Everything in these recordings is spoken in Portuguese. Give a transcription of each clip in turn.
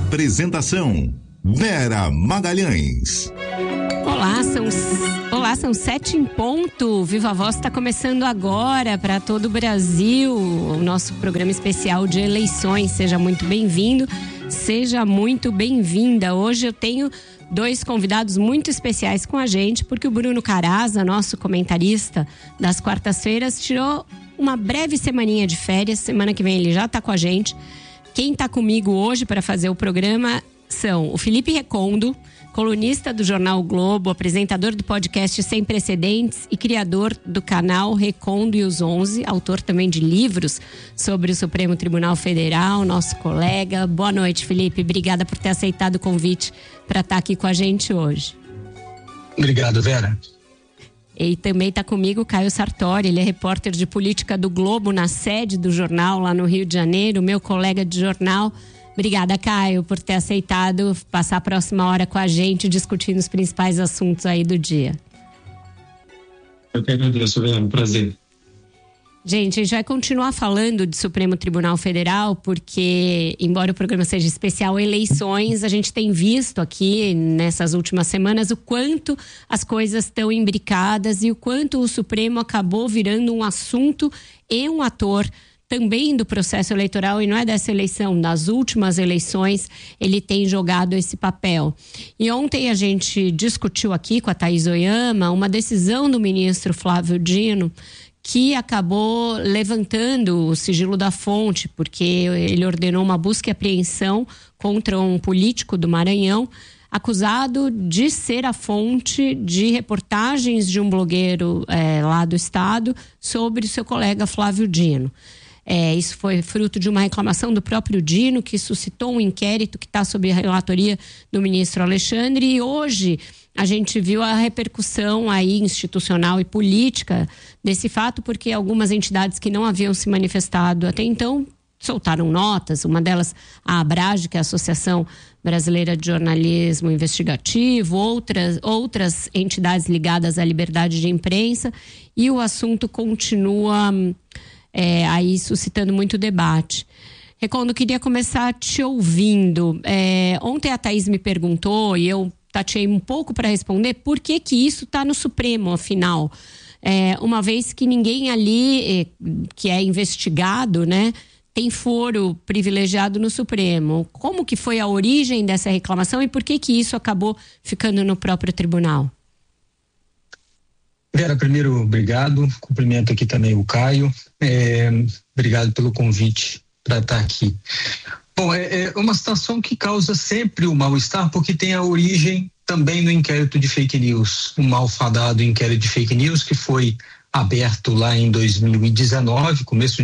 Apresentação: Vera Magalhães. Olá, são 7 em ponto. Viva Voz está começando agora para todo o Brasil, o nosso programa especial de eleições. Seja muito bem-vindo, seja muito bem-vinda. Hoje eu tenho 2 convidados muito especiais com a gente, porque o Bruno Caraza, nosso comentarista das quartas-feiras, tirou uma breve semaninha de férias. Semana que vem ele já está com a gente. Quem está comigo hoje para fazer o programa são o Felipe Recondo, colunista do Jornal o Globo, apresentador do podcast Sem Precedentes e criador do canal Recondo e os 11, autor também de livros sobre o Supremo Tribunal Federal, nosso colega. Boa noite, Felipe. Obrigada por ter aceitado o convite para estar aqui com a gente hoje. Obrigado, Vera. E também está comigo o Caio Sartori, ele é repórter de política do Globo na sede do jornal lá no Rio de Janeiro, meu colega de jornal. Obrigada, Caio, por ter aceitado passar a próxima hora com a gente discutindo os principais assuntos aí do dia. Eu que agradeço, Vera, um prazer. Gente, a gente vai continuar falando de Supremo Tribunal Federal, porque, embora o programa seja especial eleições, a gente tem visto aqui nessas últimas semanas o quanto as coisas estão imbricadas e o quanto o Supremo acabou virando um assunto e um ator também do processo eleitoral, e não é dessa eleição, das últimas eleições, ele tem jogado esse papel. E ontem a gente discutiu aqui com a Thaís Oyama uma decisão do ministro Flávio Dino, que acabou levantando o sigilo da fonte, porque ele ordenou uma busca e apreensão contra um político do Maranhão, acusado de ser a fonte de reportagens de um blogueiro lá do estado sobre o seu colega Flávio Dino. Isso foi fruto de uma reclamação do próprio Dino, que suscitou um inquérito que está sob a relatoria do ministro Alexandre, e hoje a gente viu a repercussão aí institucional e política desse fato, porque algumas entidades que não haviam se manifestado até então soltaram notas, uma delas a ABRAGE, que é a Associação Brasileira de Jornalismo Investigativo, outras entidades ligadas à liberdade de imprensa, e o assunto continua aí suscitando muito debate. Recondo, queria começar te ouvindo. Ontem a Thaís me perguntou, e eu tateei um pouco para responder, por que isso está no Supremo, afinal? Uma vez que ninguém ali que é investigado, né, tem foro privilegiado no Supremo. Como que foi a origem dessa reclamação e por que isso acabou ficando no próprio tribunal? Vera, primeiro, obrigado. Cumprimento aqui também o Caio. Obrigado pelo convite para estar aqui. Bom, é uma situação que causa sempre o mal-estar, porque tem a origem também no inquérito de fake news, um malfadado inquérito de fake news que foi aberto lá em 2019, começo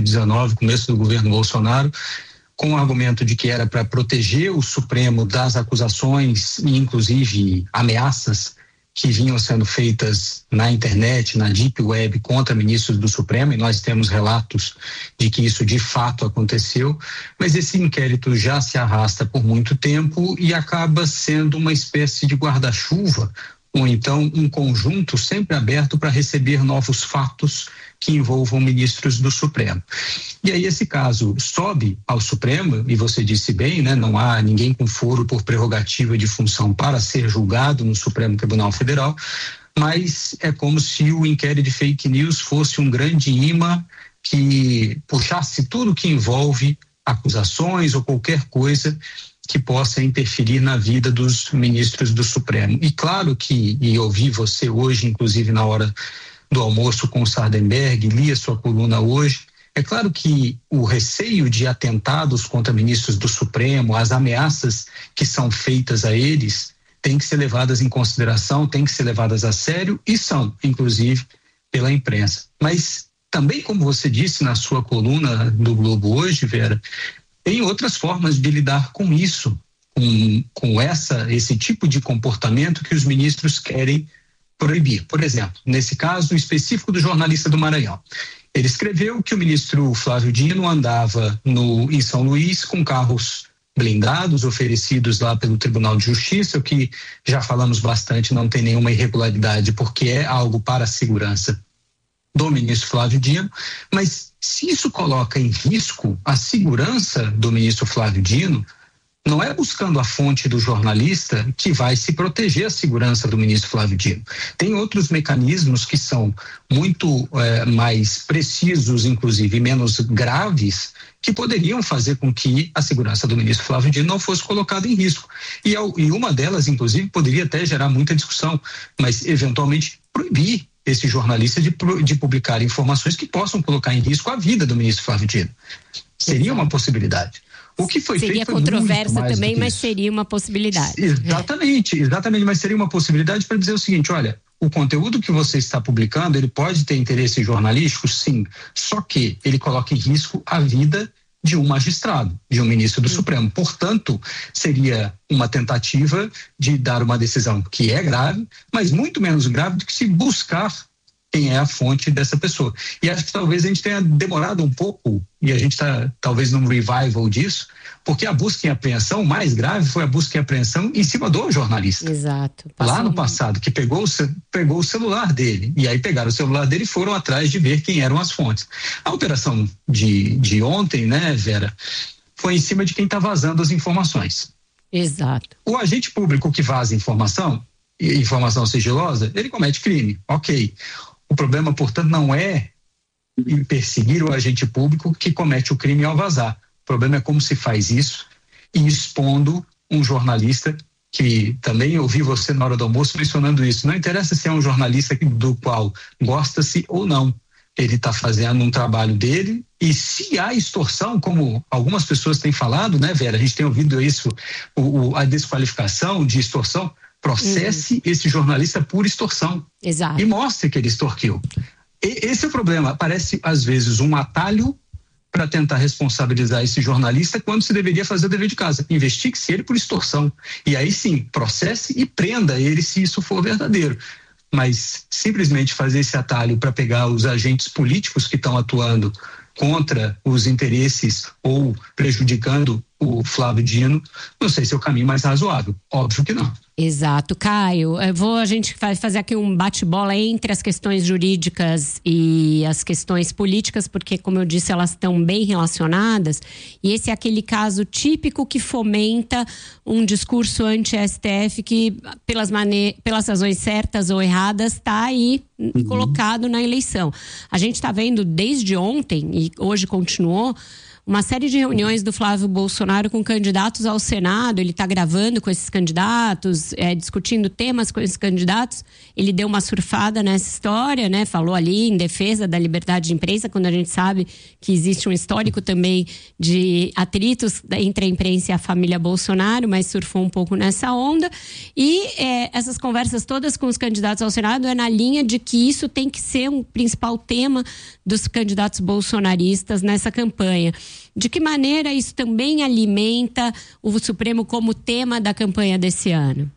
do governo Bolsonaro, com o argumento de que era para proteger o Supremo das acusações e inclusive ameaças que vinham sendo feitas na internet, na Deep Web, contra ministros do Supremo, e nós temos relatos de que isso de fato aconteceu, mas esse inquérito já se arrasta por muito tempo e acaba sendo uma espécie de guarda-chuva, ou então um conjunto sempre aberto para receber novos fatos que envolvam ministros do Supremo. E aí esse caso sobe ao Supremo, e você disse bem, né, não há ninguém com foro por prerrogativa de função para ser julgado no Supremo Tribunal Federal, mas é como se o inquérito de fake news fosse um grande imã que puxasse tudo que envolve acusações ou qualquer coisa que possa interferir na vida dos ministros do Supremo. E claro que, e eu ouvi você hoje, inclusive na hora do almoço com o Sardenberg, li a sua coluna hoje, é claro que o receio de atentados contra ministros do Supremo, as ameaças que são feitas a eles, têm que ser levadas em consideração, têm que ser levadas a sério e são, inclusive, pela imprensa. Mas também, como você disse na sua coluna do Globo hoje, Vera, tem outras formas de lidar com isso, com esse tipo de comportamento que os ministros querem proibir. Por exemplo, nesse caso específico do jornalista do Maranhão, ele escreveu que o ministro Flávio Dino andava em São Luís com carros blindados oferecidos lá pelo Tribunal de Justiça, o que já falamos bastante, não tem nenhuma irregularidade, porque é algo para a segurança do ministro Flávio Dino, mas se isso coloca em risco a segurança do ministro Flávio Dino, não é buscando a fonte do jornalista que vai se proteger a segurança do ministro Flávio Dino. Tem outros mecanismos que são muito mais precisos, inclusive menos graves, que poderiam fazer com que a segurança do ministro Flávio Dino não fosse colocada em risco. E uma delas, inclusive, poderia até gerar muita discussão, mas eventualmente proibir esse jornalista de publicar informações que possam colocar em risco a vida do ministro Flávio Dino. Seria uma possibilidade. O que foi seria feito controverso também, mas seria uma possibilidade. Exatamente, mas seria uma possibilidade para dizer o seguinte: olha, o conteúdo que você está publicando, ele pode ter interesse jornalístico, sim, só que ele coloca em risco a vida de um magistrado, de um ministro do Supremo. Portanto, seria uma tentativa de dar uma decisão que é grave, mas muito menos grave do que se buscar quem é a fonte dessa pessoa. E acho que talvez a gente tenha demorado um pouco, e a gente está talvez num revival disso, porque a busca e apreensão mais grave foi a busca e apreensão em cima do jornalista. Exato. Lá no passado, que pegou o celular dele, e aí pegaram o celular dele e foram atrás de ver quem eram as fontes. A operação de ontem, né, Vera, foi em cima de quem está vazando as informações. Exato. O agente público que vaza informação sigilosa, ele comete crime, ok. O problema, portanto, não é perseguir o agente público que comete o crime ao vazar. O problema é como se faz isso e expondo um jornalista, que também ouvi você na hora do almoço mencionando isso. Não interessa se é um jornalista do qual gosta-se ou não. Ele está fazendo um trabalho dele, e se há extorsão, como algumas pessoas têm falado, né, Vera? A gente tem ouvido isso, a desqualificação de extorsão. Processe esse jornalista por extorsão. Exato. E mostre que ele extorquiu. Esse é o problema. Parece, às vezes, um atalho para tentar responsabilizar esse jornalista, quando se deveria fazer o dever de casa. Investigue-se ele por extorsão. E aí sim, processe e prenda ele se isso for verdadeiro. Mas simplesmente fazer esse atalho para pegar os agentes políticos que estão atuando contra os interesses ou prejudicando o Flávio Dino, não sei se é o caminho mais razoável. Óbvio que não. Exato. Caio, a gente vai fazer aqui um bate-bola entre as questões jurídicas e as questões políticas, porque, como eu disse, elas estão bem relacionadas, e esse é aquele caso típico que fomenta um discurso anti-STF que, pelas razões certas ou erradas, está aí colocado na eleição. A gente está vendo desde ontem, e hoje continuou, uma série de reuniões do Flávio Bolsonaro com candidatos ao Senado. Ele está gravando com esses candidatos, discutindo temas com esses candidatos. Ele deu uma surfada nessa história, né? Falou ali em defesa da liberdade de imprensa, quando a gente sabe que existe um histórico também de atritos entre a imprensa e a família Bolsonaro, mas surfou um pouco nessa onda. E essas conversas todas com os candidatos ao Senado é na linha de que isso tem que ser um principal tema dos candidatos bolsonaristas nessa campanha. De que maneira isso também alimenta o Supremo como tema da campanha desse ano?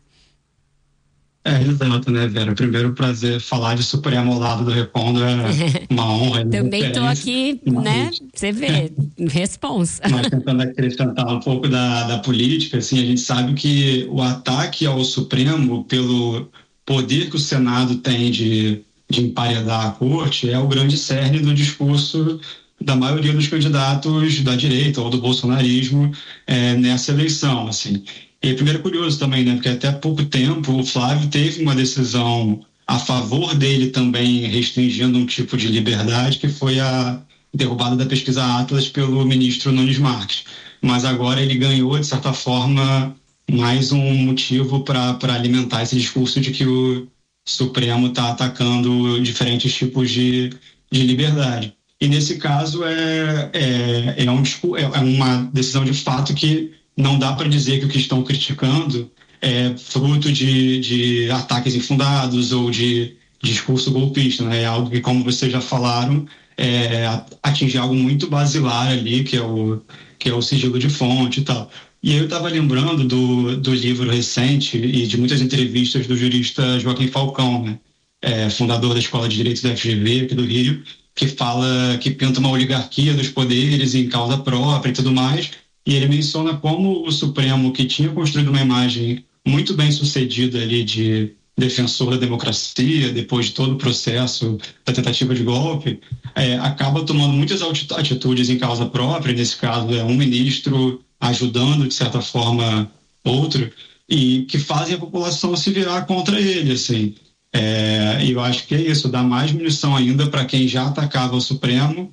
Exato, né, Vera? Primeiro, prazer falar de Supremo ao lado do Recondo, é uma honra. Também estou aqui, né? Você vê, responsa. Mas tentando acrescentar um pouco da política, assim, a gente sabe que o ataque ao Supremo, pelo poder que o Senado tem de emparedar a corte, é o grande cerne do discurso da maioria dos candidatos da direita ou do bolsonarismo nessa eleição, assim. E primeiro é curioso também, né, porque até pouco tempo o Flávio teve uma decisão a favor dele também, restringindo um tipo de liberdade, que foi a derrubada da pesquisa Atlas pelo ministro Nunes Marques. Mas agora ele ganhou, de certa forma, mais um motivo para alimentar esse discurso de que o Supremo está atacando diferentes tipos de liberdade. E nesse caso é uma decisão de fato que não dá para dizer que o que estão criticando é fruto de ataques infundados ou de discurso golpista, né? É algo que, como vocês já falaram, atinge algo muito basilar ali, que é o sigilo de fonte e tal. E eu estava lembrando do livro recente e de muitas entrevistas do jurista Joaquim Falcão, né? Fundador da Escola de Direito da FGV aqui do Rio, que pinta uma oligarquia dos poderes em causa própria e tudo mais, e ele menciona como o Supremo, que tinha construído uma imagem muito bem sucedida ali de defensor da democracia, depois de todo o processo da tentativa de golpe, acaba tomando muitas atitudes em causa própria. Nesse caso, um ministro ajudando, de certa forma, outro, e que fazem a população se virar contra ele, assim. E eu acho que é isso, dá mais munição ainda para quem já atacava o Supremo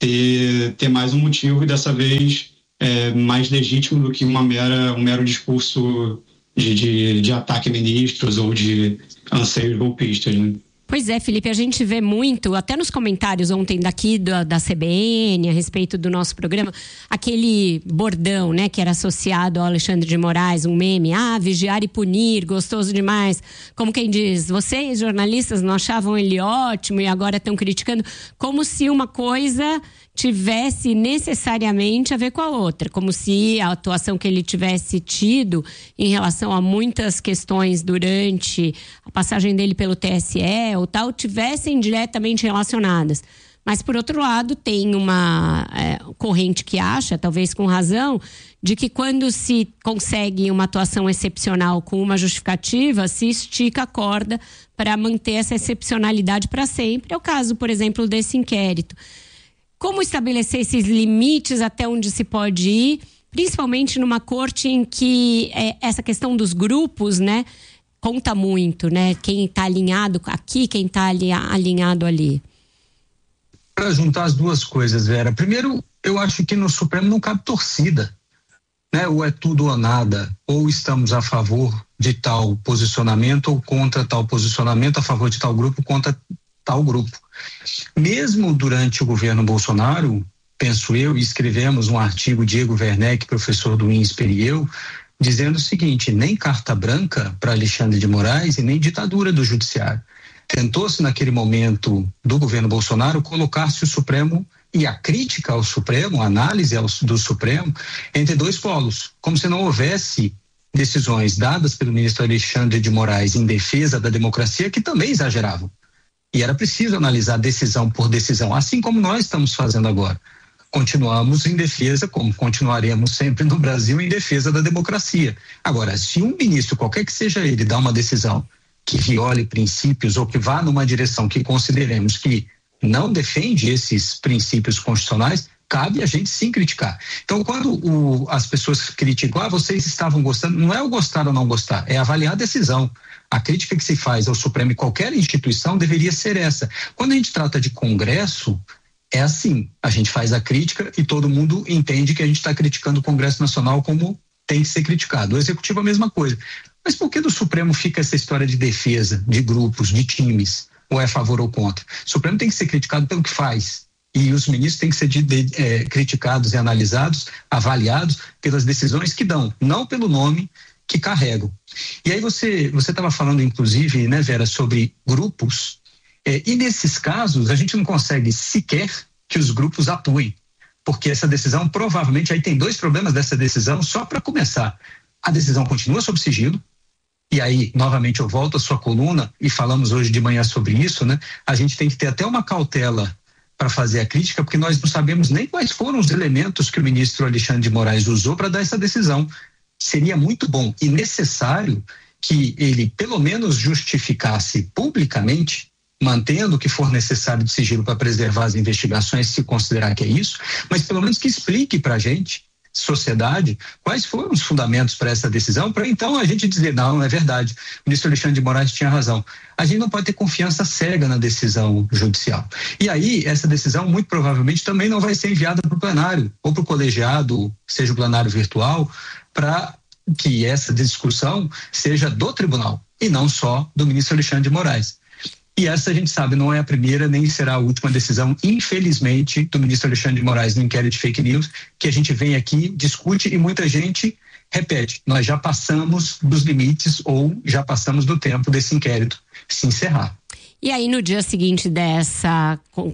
ter mais um motivo, e dessa vez mais legítimo do que um mero discurso de ataque a ministros ou de anseios golpistas, né? Pois é, Felipe, a gente vê muito, até nos comentários ontem daqui da CBN, a respeito do nosso programa, aquele bordão, né, que era associado ao Alexandre de Moraes, um meme, vigiar e punir, gostoso demais. Como quem diz, vocês, jornalistas, não achavam ele ótimo e agora estão criticando, como se uma coisa tivesse necessariamente a ver com a outra, como se a atuação que ele tivesse tido em relação a muitas questões durante a passagem dele pelo TSE ou tal, tivessem diretamente relacionadas. Mas, por outro lado, tem uma corrente que acha, talvez com razão, de que quando se consegue uma atuação excepcional com uma justificativa, se estica a corda para manter essa excepcionalidade para sempre. É o caso, por exemplo, desse inquérito. Como estabelecer esses limites até onde se pode ir, principalmente numa corte em que essa questão dos grupos, né, conta muito, né? Quem está alinhado aqui, quem está alinhado ali. Para juntar as duas coisas, Vera. Primeiro, eu acho que no Supremo não cabe torcida, né? Ou é tudo ou nada, ou estamos a favor de tal posicionamento ou contra tal posicionamento, a favor de tal grupo, contra tal grupo. Mesmo durante o governo Bolsonaro, penso eu, e escrevemos um artigo, Diego Werneck, professor do INSPER e eu, dizendo o seguinte: nem carta branca para Alexandre de Moraes e nem ditadura do judiciário. Tentou-se naquele momento do governo Bolsonaro colocar-se o Supremo e a crítica ao Supremo, a análise do Supremo, entre dois polos, como se não houvesse decisões dadas pelo ministro Alexandre de Moraes em defesa da democracia que também exageravam. E era preciso analisar decisão por decisão, assim como nós estamos fazendo agora. Continuamos em defesa, como continuaremos sempre no Brasil, em defesa da democracia. Agora, se um ministro, qualquer que seja ele, dá uma decisão que viole princípios ou que vá numa direção que consideremos que não defende esses princípios constitucionais, cabe a gente sim criticar. Então, quando as pessoas criticam, vocês estavam gostando, não é o gostar ou não gostar, é avaliar a decisão. A crítica que se faz ao Supremo e qualquer instituição deveria ser essa. Quando a gente trata de Congresso, é assim, a gente faz a crítica e todo mundo entende que a gente está criticando o Congresso Nacional como tem que ser criticado. O Executivo a mesma coisa. Mas por que do Supremo fica essa história de defesa, de grupos, de times, ou é a favor ou contra? O Supremo tem que ser criticado pelo que faz. E os ministros têm que ser criticados e analisados, avaliados pelas decisões que dão, não pelo nome que carregam. E aí você estava falando, inclusive, né, Vera, sobre grupos, e nesses casos a gente não consegue sequer que os grupos atuem, porque essa decisão provavelmente, aí tem dois problemas dessa decisão, só para começar. A decisão continua sob sigilo, e aí, novamente, eu volto à sua coluna, e falamos hoje de manhã sobre isso, né? A gente tem que ter até uma cautela para fazer a crítica, porque nós não sabemos nem quais foram os elementos que o ministro Alexandre de Moraes usou para dar essa decisão. Seria muito bom e necessário que ele, pelo menos, justificasse publicamente, mantendo o que for necessário de sigilo para preservar as investigações, se considerar que é isso, mas pelo menos que explique para a gente, sociedade, quais foram os fundamentos para essa decisão, para então a gente dizer, não é verdade, o ministro Alexandre de Moraes tinha razão. A gente não pode ter confiança cega na decisão judicial. E aí, essa decisão, muito provavelmente, também não vai ser enviada para o plenário, ou para o colegiado, seja o plenário virtual, para que essa discussão seja do tribunal, e não só do ministro Alexandre de Moraes. E essa, a gente sabe, não é a primeira nem será a última decisão, infelizmente, do ministro Alexandre de Moraes no inquérito de fake news, que a gente vem aqui, discute e muita gente repete. Nós já passamos dos limites ou já passamos do tempo desse inquérito se encerrar. E aí, no dia seguinte dessa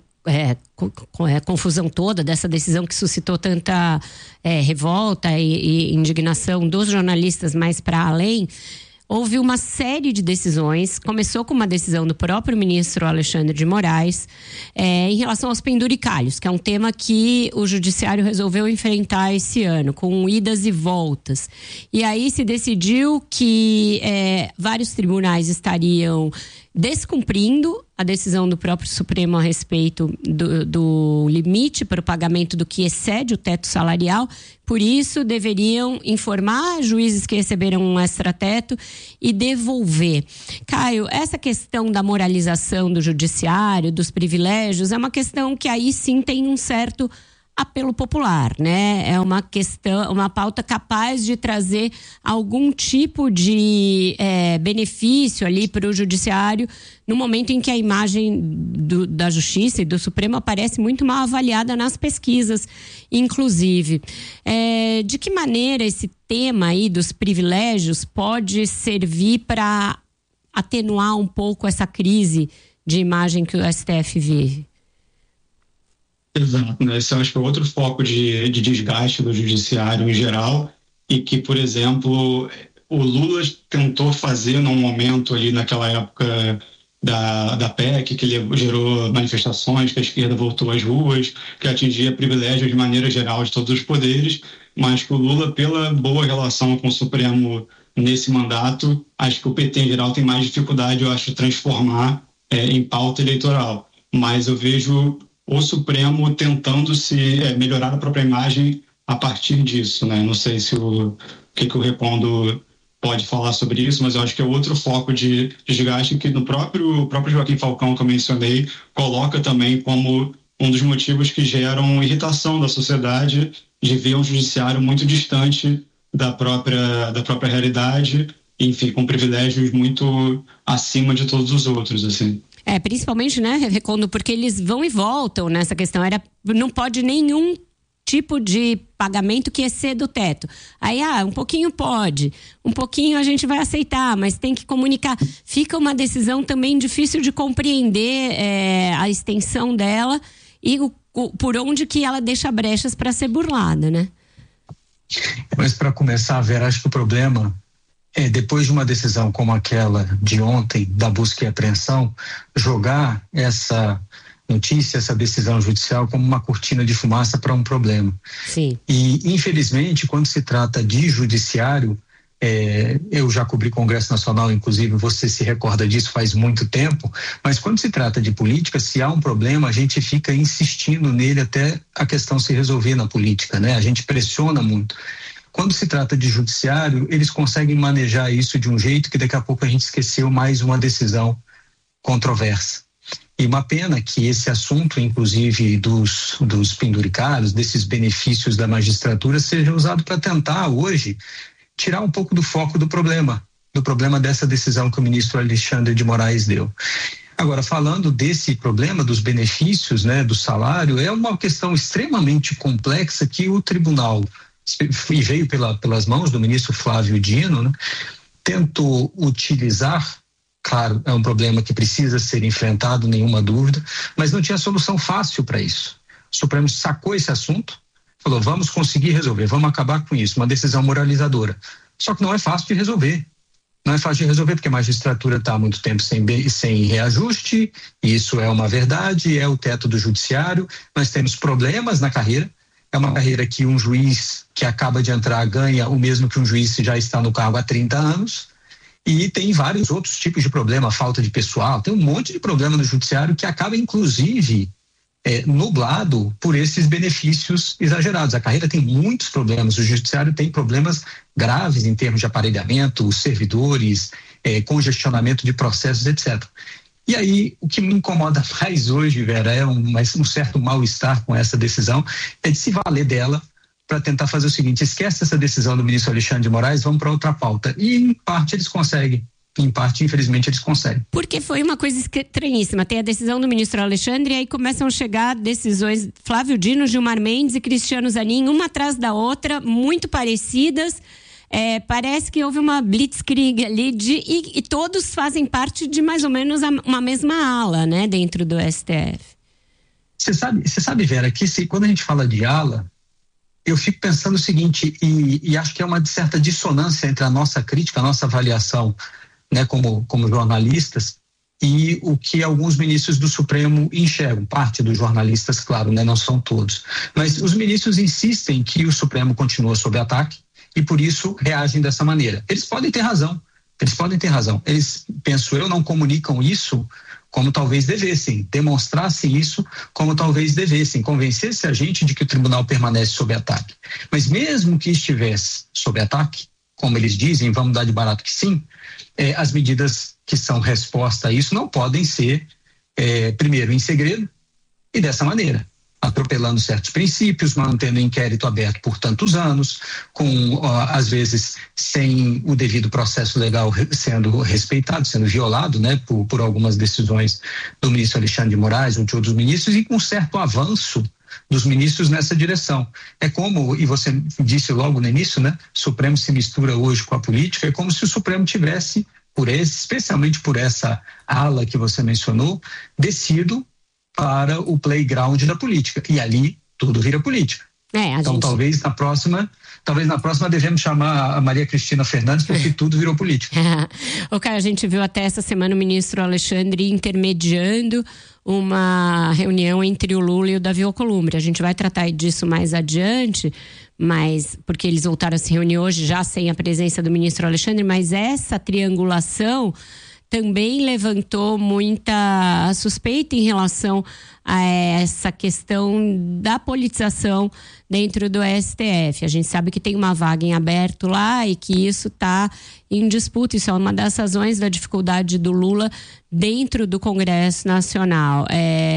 confusão toda, dessa decisão que suscitou tanta revolta e indignação dos jornalistas mais para além, houve uma série de decisões. Começou com uma decisão do próprio ministro Alexandre de Moraes em relação aos penduricalhos, que é um tema que o judiciário resolveu enfrentar esse ano, com idas e voltas. E aí se decidiu que vários tribunais estariam descumprindo a decisão do próprio Supremo a respeito do limite para o pagamento do que excede o teto salarial. Por isso, deveriam informar juízes que receberam um extrateto e devolver. Caio, essa questão da moralização do judiciário, dos privilégios, é uma questão que aí sim tem um certo apelo popular, né? É uma questão, uma pauta capaz de trazer algum tipo de benefício ali para o judiciário no momento em que a imagem da Justiça e do Supremo aparece muito mal avaliada nas pesquisas, inclusive. De que maneira esse tema aí dos privilégios pode servir para atenuar um pouco essa crise de imagem que o STF vive? Exato, né? Esse eu acho que é outro foco de desgaste do judiciário em geral, e que, por exemplo, o Lula tentou fazer num momento ali naquela época da PEC, que gerou manifestações, que a esquerda voltou às ruas, que atingia privilégio de maneira geral de todos os poderes, mas que o Lula, pela boa relação com o Supremo nesse mandato, acho que o PT em geral tem mais dificuldade, eu acho, de transformar em pauta eleitoral. Mas eu vejo o Supremo tentando melhorar a própria imagem a partir disso, né? Não sei se o que o Recondo pode falar sobre isso, mas eu acho que é outro foco de desgaste que no próprio Joaquim Falcão, que eu mencionei, coloca também como um dos motivos que geram irritação da sociedade de ver um judiciário muito distante da própria realidade, enfim, com privilégios muito acima de todos os outros, assim. Principalmente, né, Recondo, porque eles vão e voltam nessa questão. Não pode nenhum tipo de pagamento que exceda o teto. Aí, um pouquinho pode, um pouquinho a gente vai aceitar, mas tem que comunicar. Fica uma decisão também difícil de compreender a extensão dela e por onde que ela deixa brechas para ser burlada, né? Mas para começar, Vera, acho que o problema depois de uma decisão como aquela de ontem, da busca e apreensão, jogar essa notícia, essa decisão judicial como uma cortina de fumaça para um problema. Sim. E, infelizmente, quando se trata de judiciário, eu já cobri Congresso Nacional, inclusive você se recorda disso faz muito tempo, mas quando se trata de política, se há um problema, a gente fica insistindo nele até a questão se resolver na política, né? A gente pressiona muito. Quando se trata de judiciário, eles conseguem manejar isso de um jeito que daqui a pouco a gente esqueceu mais uma decisão controversa. E uma pena que esse assunto, inclusive dos penduricários, desses benefícios da magistratura, seja usado para tentar hoje tirar um pouco do foco do problema dessa decisão que o ministro Alexandre de Moraes deu. Agora, falando desse problema dos benefícios, né, do salário, é uma questão extremamente complexa que o tribunal, e veio pelas mãos do ministro Flávio Dino, né, tentou utilizar. Claro, é um problema que precisa ser enfrentado, nenhuma dúvida, mas não tinha solução fácil para isso. O Supremo sacou esse assunto, falou, vamos conseguir resolver, vamos acabar com isso, uma decisão moralizadora. Só que não é fácil de resolver. Não é fácil de resolver porque a magistratura está há muito tempo sem reajuste, isso é uma verdade, é o teto do judiciário, nós temos problemas na carreira. É uma carreira que um juiz que acaba de entrar ganha o mesmo que um juiz que já está no cargo há 30 anos. E tem vários outros tipos de problema, falta de pessoal, tem um monte de problema no judiciário que acaba, inclusive, nublado por esses benefícios exagerados. A carreira tem muitos problemas, o judiciário tem problemas graves em termos de aparelhamento, servidores, congestionamento de processos, etc. E aí, o que me incomoda mais hoje, Vera, é um certo mal-estar com essa decisão, é de se valer dela para tentar fazer o seguinte, esquece essa decisão do ministro Alexandre de Moraes, vamos para outra pauta. E, em parte, eles conseguem. Em parte, infelizmente, eles conseguem. Porque foi uma coisa estranhíssima. Tem a decisão do ministro Alexandre e aí começam a chegar decisões Flávio Dino, Gilmar Mendes e Cristiano Zanin, uma atrás da outra, muito parecidas. Parece que houve uma blitzkrieg ali e todos fazem parte de mais ou menos uma mesma ala, né, dentro do STF. Você sabe, Vera, que quando a gente fala de ala, eu fico pensando o seguinte, e acho que é uma certa dissonância entre a nossa crítica, a nossa avaliação, né, como jornalistas, e o que alguns ministros do Supremo enxergam, parte dos jornalistas, claro, né, não são todos. Mas os ministros insistem que o Supremo continua sob ataque e por isso reagem dessa maneira. Eles podem ter razão. Eles, penso eu, não comunicam isso como talvez devessem, demonstrassem isso como talvez devessem, convencesse a gente de que o tribunal permanece sob ataque. Mas mesmo que estivesse sob ataque, como eles dizem, vamos dar de barato que sim, as medidas que são resposta a isso não podem ser, primeiro, em segredo e dessa maneira, atropelando certos princípios, mantendo o inquérito aberto por tantos anos, às vezes sem o devido processo legal sendo respeitado, sendo violado, né, por algumas decisões do ministro Alexandre de Moraes ou de outros ministros, e com certo avanço dos ministros nessa direção. É como, e você disse logo no início, né, o Supremo se mistura hoje com a política, é como se o Supremo tivesse, especialmente por essa ala que você mencionou, descido para o playground da política. E ali tudo vira política. Então, talvez na próxima devemos chamar a Maria Cristina Fernandes, porque tudo virou política. Caio, a gente viu até essa semana o ministro Alexandre intermediando uma reunião entre o Lula e o Davi Alcolumbre. A gente vai tratar disso mais adiante, mas porque eles voltaram a se reunir hoje já sem a presença do ministro Alexandre, mas essa triangulação também levantou muita suspeita em relação a essa questão da politização dentro do STF. A gente sabe que tem uma vaga em aberto lá e que isso está em disputa. Isso é uma das razões da dificuldade do Lula dentro do Congresso Nacional.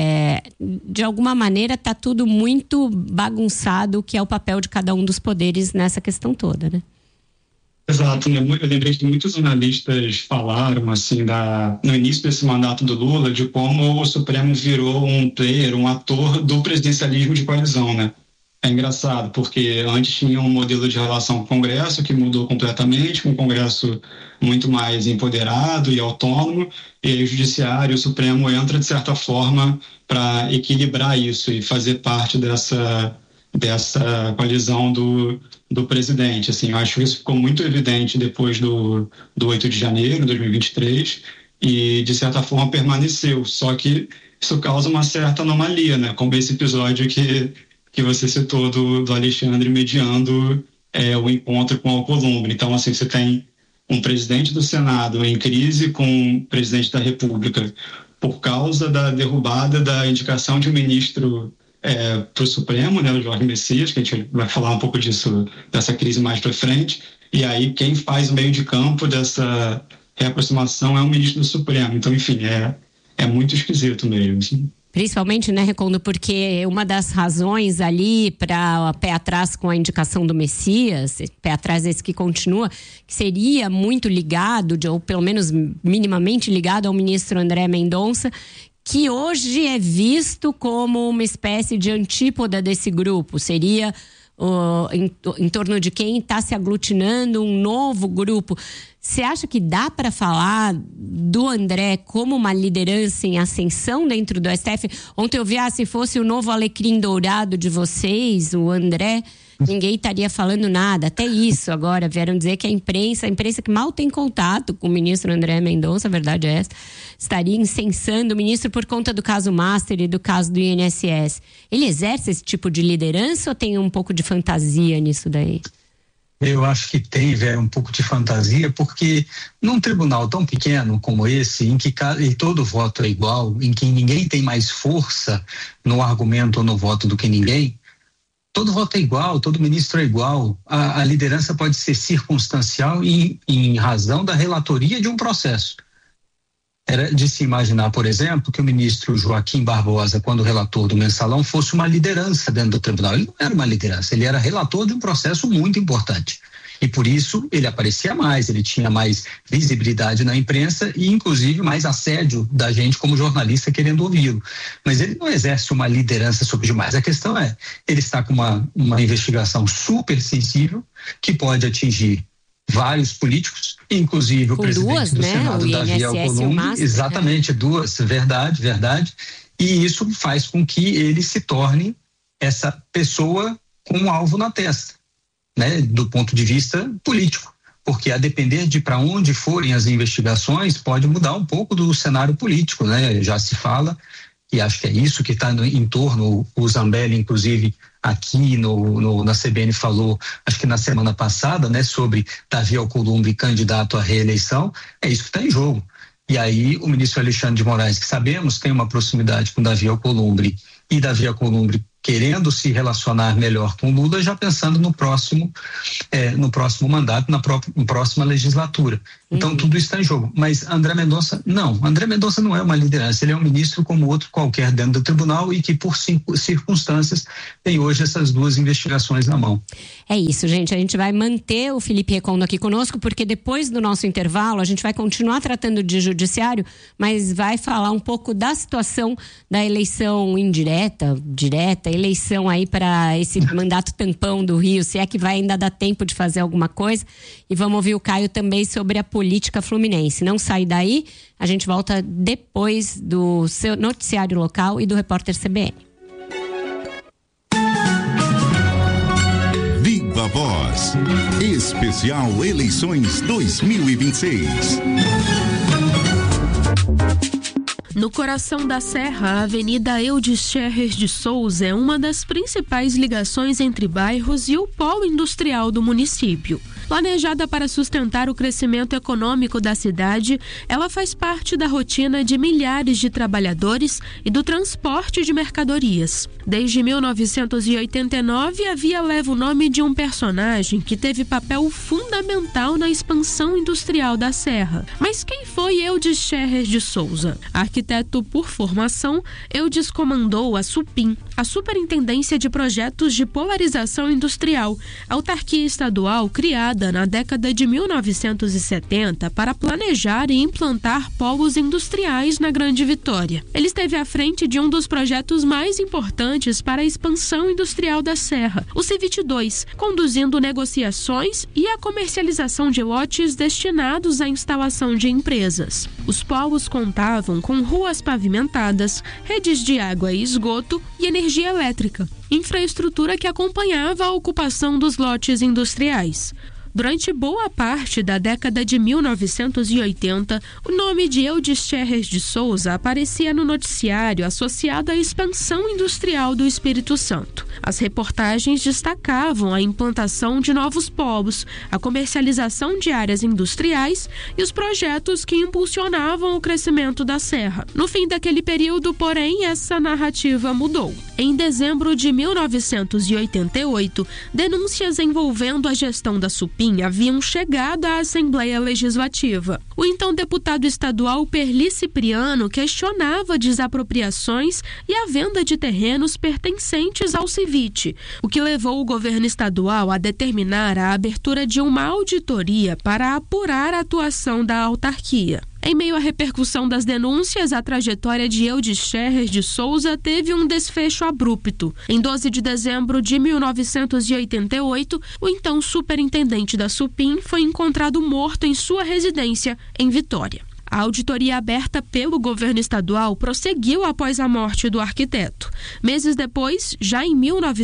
De alguma maneira está tudo muito bagunçado, o que é o papel de cada um dos poderes nessa questão toda, né? Exato, eu lembrei que muitos jornalistas falaram, assim, no início desse mandato do Lula, de como o Supremo virou um player, um ator do presidencialismo de coalizão, né? É engraçado, porque antes tinha um modelo de relação com o Congresso que mudou completamente, com um Congresso muito mais empoderado e autônomo, e aí o Judiciário, o Supremo entra, de certa forma, para equilibrar isso e fazer parte dessa coalizão do presidente. Assim, eu acho que isso ficou muito evidente depois do 8 de janeiro de 2023 e, de certa forma, permaneceu. Só que isso causa uma certa anomalia, né? Como esse episódio que você citou do Alexandre mediando o encontro com o Alcolumbre. Então, assim, você tem um presidente do Senado em crise com o presidente da República por causa da derrubada da indicação de um ministro para o Supremo, né, o Jorge Messias, que a gente vai falar um pouco dessa crise mais para frente, e aí quem faz o meio de campo dessa reaproximação é o ministro do Supremo. Então, enfim, é muito esquisito mesmo, assim. Principalmente, né, Recondo, porque uma das razões ali para pé atrás com a indicação do Messias, pé atrás esse que continua, que seria muito ligado, ou pelo menos minimamente ligado ao ministro André Mendonça, que hoje é visto como uma espécie de antípoda desse grupo. Seria em torno de quem está se aglutinando um novo grupo. Você acha que dá para falar do André como uma liderança em ascensão dentro do STF? Ontem eu vi, se fosse o novo alecrim dourado de vocês, o André, ninguém estaria falando nada. Até isso agora vieram dizer que a imprensa que mal tem contato com o ministro André Mendonça, a verdade é essa, estaria incensando o ministro por conta do caso Master e do caso do INSS. Ele exerce esse tipo de liderança ou tem um pouco de fantasia nisso daí? Eu acho que tem, um pouco de fantasia, porque num tribunal tão pequeno como esse, em que todo voto é igual, em que ninguém tem mais força no argumento ou no voto do que ninguém, todo voto é igual, todo ministro é igual. A liderança pode ser circunstancial em razão da relatoria de um processo. Era de se imaginar, por exemplo, que o ministro Joaquim Barbosa, quando relator do Mensalão, fosse uma liderança dentro do tribunal. Ele não era uma liderança, ele era relator de um processo muito importante. E por isso ele aparecia mais, ele tinha mais visibilidade na imprensa e inclusive mais assédio da gente como jornalista querendo ouvi-lo. Mas ele não exerce uma liderança sobre demais. A questão é, ele está com uma investigação super sensível que pode atingir vários políticos, inclusive o presidente do Senado, Davi Alcolumbre. Exatamente, duas, verdade. E isso faz com que ele se torne essa pessoa com um alvo na testa, né, do ponto de vista político, porque a depender de para onde forem as investigações pode mudar um pouco do cenário político, né? Já se fala, e acho que é isso que está em torno, o Zambelli inclusive aqui na CBN falou, acho que na semana passada, né, sobre Davi Alcolumbre candidato à reeleição. É isso que está em jogo. E aí o ministro Alexandre de Moraes, que sabemos tem uma proximidade com Davi Alcolumbre, e Davi Alcolumbre querendo se relacionar melhor com Lula, já pensando no próximo mandato, na próxima legislatura. Então tudo está em jogo. Mas André Mendonça não é uma liderança, ele é um ministro como outro qualquer dentro do tribunal e que por circunstâncias tem hoje essas duas investigações na mão. É isso, gente, a gente vai manter o Felipe Recondo aqui conosco, porque depois do nosso intervalo a gente vai continuar tratando de judiciário, mas vai falar um pouco da situação da eleição indireta, direta, eleição aí para esse mandato tampão do Rio, se é que vai ainda dar tempo de fazer alguma coisa. E vamos ouvir o Caio também sobre a política fluminense. Não sai daí, a gente volta depois do seu noticiário local e do repórter CBN. Viva Voz, especial Eleições 2026. No coração da Serra, a Avenida Eudes Scherrer de Souza é uma das principais ligações entre bairros e o polo industrial do município. Planejada para sustentar o crescimento econômico da cidade, ela faz parte da rotina de milhares de trabalhadores e do transporte de mercadorias. Desde 1989, a via leva o nome de um personagem que teve papel fundamental na expansão industrial da Serra. Mas quem foi Eudes Scherrer de Souza? Arquiteto por formação, Eudes comandou a SUPIM, a Superintendência de Projetos de Polarização Industrial, autarquia estadual criada na década de 1970 para planejar e implantar polos industriais na Grande Vitória. Ele esteve à frente de um dos projetos mais importantes para a expansão industrial da Serra, o CIVIT 2, conduzindo negociações e a comercialização de lotes destinados à instalação de empresas. Os polos contavam com ruas pavimentadas, redes de água e esgoto e energia elétrica, infraestrutura que acompanhava a ocupação dos lotes industriais. Durante boa parte da década de 1980, o nome de Eudes Scherrer de Souza aparecia no noticiário associado à expansão industrial do Espírito Santo. As reportagens destacavam a implantação de novos polos, a comercialização de áreas industriais e os projetos que impulsionavam o crescimento da Serra. No fim daquele período, porém, essa narrativa mudou. Em dezembro de 1988, denúncias envolvendo a gestão da SUPIM haviam chegado à Assembleia Legislativa. O então deputado estadual Perli Cipriano questionava desapropriações e a venda de terrenos pertencentes ao CIVIT, o que levou o governo estadual a determinar a abertura de uma auditoria para apurar a atuação da autarquia. Em meio à repercussão das denúncias, a trajetória de Eudes Scherrer de Souza teve um desfecho abrupto. Em 12 de dezembro de 1988, o então superintendente da SUPIM foi encontrado morto em sua residência, em Vitória. A auditoria aberta pelo governo estadual prosseguiu após a morte do arquiteto. Meses depois, já em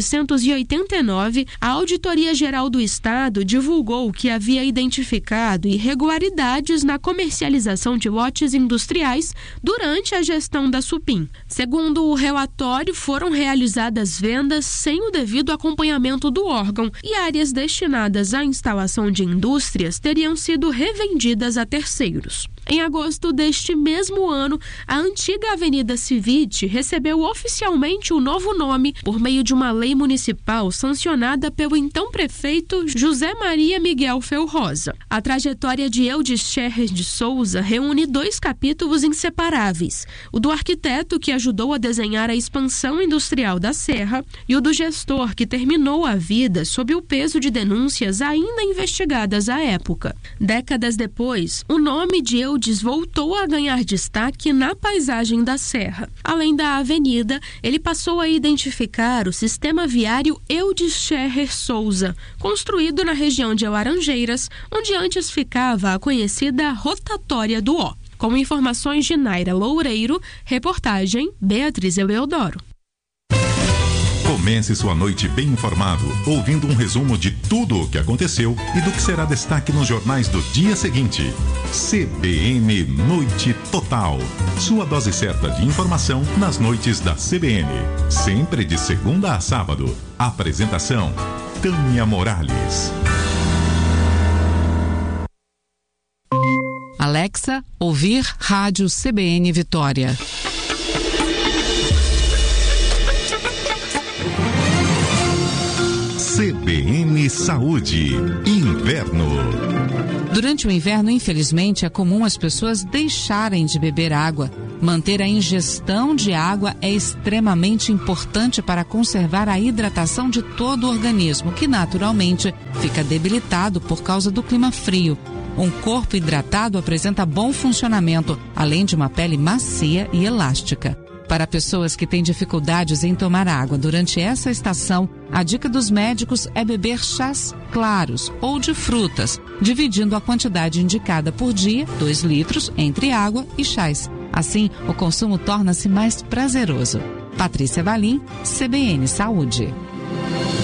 1989, a Auditoria Geral do Estado divulgou que havia identificado irregularidades na comercialização de lotes industriais durante a gestão da SUPIM. Segundo o relatório, foram realizadas vendas sem o devido acompanhamento do órgão e áreas destinadas à instalação de indústrias teriam sido revendidas a terceiros. Em agosto deste mesmo ano, a antiga Avenida CIVIT recebeu oficialmente o novo nome por meio de uma lei municipal sancionada pelo então prefeito José Maria Miguel Felrosa. A trajetória de Eudes Scherrer de Souza reúne dois capítulos inseparáveis: o do arquiteto que ajudou a desenhar a expansão industrial da Serra e o do gestor que terminou a vida sob o peso de denúncias ainda investigadas à época. Décadas depois, o nome de Eudes voltou a ganhar destaque na paisagem da Serra. Além da avenida, ele passou a identificar o sistema viário Eudes Scherrer Souza, construído na região de Laranjeiras, onde antes ficava a conhecida Rotatória do Ó. Com informações de Naira Loureiro, reportagem Beatriz Eleodoro. Comece sua noite bem informado, ouvindo um resumo de tudo o que aconteceu e do que será destaque nos jornais do dia seguinte. CBN Noite Total. Sua dose certa de informação nas noites da CBN. Sempre de segunda a sábado. Apresentação: Tânia Morales. Alexa, ouvir Rádio CBN Vitória. CBN Saúde, inverno. Durante o inverno, infelizmente, é comum as pessoas deixarem de beber água. Manter a ingestão de água é extremamente importante para conservar a hidratação de todo o organismo, que naturalmente fica debilitado por causa do clima frio. Um corpo hidratado apresenta bom funcionamento, além de uma pele macia e elástica. Para pessoas que têm dificuldades em tomar água durante essa estação, a dica dos médicos é beber chás claros ou de frutas, dividindo a quantidade indicada por dia, 2 litros, entre água e chás. Assim, o consumo torna-se mais prazeroso. Patrícia Valim, CBN Saúde.